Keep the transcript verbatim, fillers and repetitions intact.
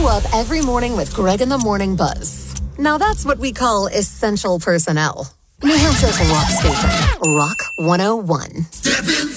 up every morning with Greg in the Morning Buzz. Now that's what we call essential personnel. New Hampshire's rock station, Rock one oh one. Step inside.